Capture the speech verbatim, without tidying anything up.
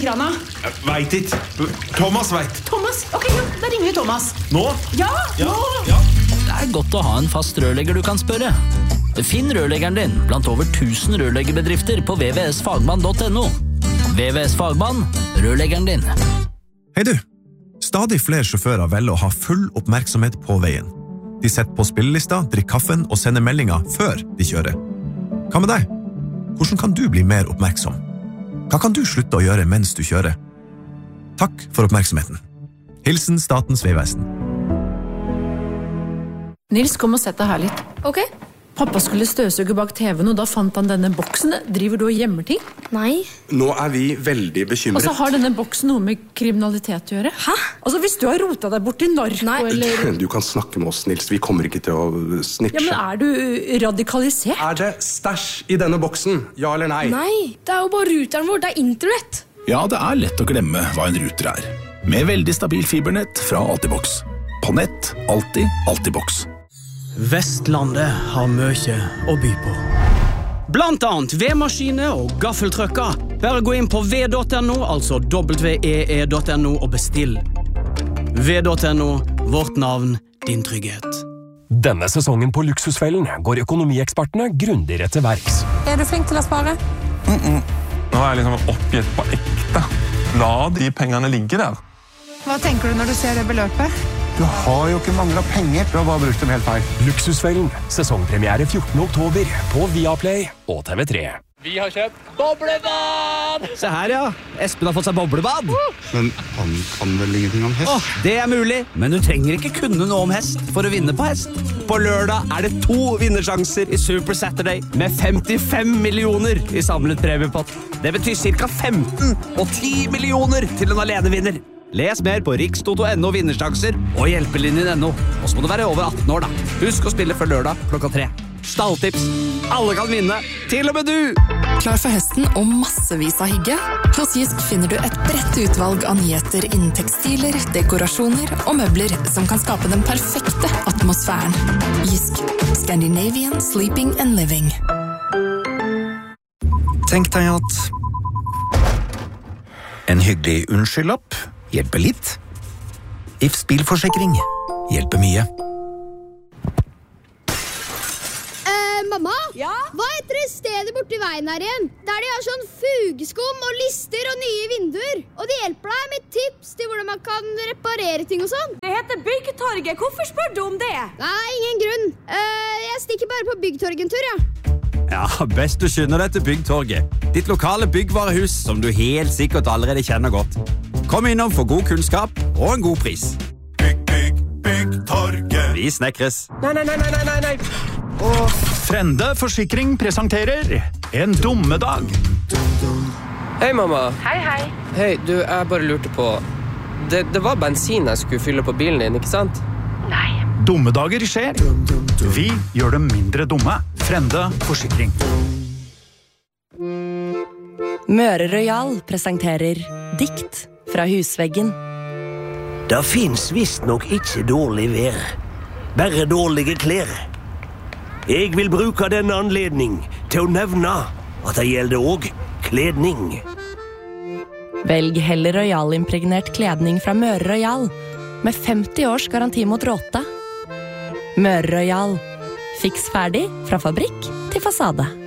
krana? Jeg vet ikke. Thomas vet. Thomas? Ok, ja, da ringer vi Thomas. Nå? Ja, Ja, nå. ja. Det er godt å ha en fast rørlegger du kan spørre. Finn rørleggeren din blant over tusen rørleggerbedrifter på v v s fagmann punktum no. V V S Fagmann, rørleggeren din. Hei du! Stadig flere sjåfører velger å ha full oppmerksomhet på veien. De setter på spillelista, drikker kaffen og sender meldinger før de kjører. Hva med deg? Hvordan kan du bli mer oppmerksom? Hva kan du slutte å gjøre mens du kjører? Takk for oppmerksomheten. Hilsen Statens vegvesen. Nils, kom og sett deg her litt. Ok. Pappa skulle støvsuge bak T V-en, og da fant han denne boksen. Driver du og gjemmer ting? Nei. Nå er vi veldig bekymret. Og så har denne boksen noe med kriminalitet å gjøre. Hæ? Altså, hvis du har rotet deg bort i narko, Nei. eller... Du kan snakke med oss, Nils. Vi kommer ikke til å snitche. Ja, men er du radikalisert? Er det stæsj i denne boksen? Ja eller nei? Nei, det er jo bare ruteren vår, det er internett. Ja, det er lett å glemme hva en ruter er. Med veldig stabil fibernett fra Altibox. På nett, alltid, Altibox. Vestlandet har mye å by på. Blant annet vedmaskiner og gaffeltrøkker. Bare gå inn på v punktum no, altså w e e punktum no og bestill. v punktum no, vårt navn, din trygghet. Denne sesongen på Luksusfellen går økonomiekspertene grundigere til verks. Er du flink til å spare? Mm -mm. Nå er jeg liksom oppgitt på ekte. La de pengene ligge der. Hva tenker du når du ser det beløpet? Du har jo ikke manglet penger. Du har bare brukt dem helt feil. Luksusfellen, sesongpremiere fjortende oktober på Viaplay og T V tre. Vi har kjøpt boblebad! Se her, ja. Espen har fått seg boblebad. Men han kan vel ingenting om hest? Åh, det er mulig, men du trenger ikke kunne noe om hest for å vinne på hest. På lørdag er det to vinnersjanser i Super Saturday med femtifem millioner i samlet premiepott. Det betyr cirka femten og ti millioner til en alenevinner. Les mer på rikstoto punktum no vinnersjanser og hjelpelinjen punktum no. Og så må du være over atten år da. Husk å spille før lørdag klokka tre. Stalltips. Alle kan vinne, til og med du! Klar for høsten og massevis av hygge? Hos Jysk finner du et bredt utvalg av nyheter innen tekstiler, dekorasjoner og møbler som kan skape den perfekte atmosfæren. Jysk. Scandinavian Sleeping and Living. Tenk deg at en hyggelig unnskyldlapp hjelper litt. Ifs bilforsikring hjelper mye. Mamma, ja? Hva heter det stedet borti veien her igjen? Der de har sånn fugeskum og lister og nye vinduer. Og de hjelper deg med tips til hvordan man kan reparere ting og sånn. Det heter Byggtorget. Hvorfor spør du om det? Nei, ingen grunn. Uh, jeg stikker bare på Byggtorget en tur, ja. Ja, best du skynder deg til Byggtorget. Ditt lokale byggvarehus som du helt sikkert allerede kjenner godt. Kom innom for god kunnskap og en god pris. Bygg, bygg, Byggtorget. Vi snekres. Nei, nei, nei, nei, nei, nei. Og Frende Forsikring presenterer En dummedag. Hei, mamma. Hei, hei. Hei, du, jeg bare lurte på det, det var bensin jeg skulle fylle på bilen din, ikke sant? Nei. Dummedager skjer. Vi gjør dem mindre dumme. Frende Forsikring. Møre Royal presenterer Dikt fra husveggen. Det finnes visst nok ikke dårlig vær, bare dårlige klær. Jeg vil bruke denne anledning til å nevne at det gjelder også kledning. Velg heller Royal-impregnert kledning fra Møre Royal, med femti års garanti mot råte. Møre Royal. Fiks ferdig fra fabrikk til fasade.